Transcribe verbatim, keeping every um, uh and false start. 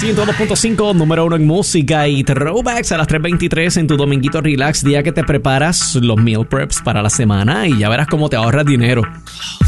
ciento dos punto cinco, número uno en música y throwbacks a las tres veintitrés en tu dominguito relax, día que te preparas los meal preps para la semana y ya verás cómo te ahorras dinero.